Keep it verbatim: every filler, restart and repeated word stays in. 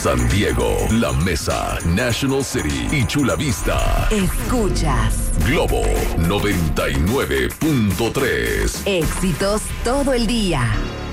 San Diego, La Mesa, National City y Chula Vista. Escuchas Globo noventa y nueve punto tres. Éxitos todo el día.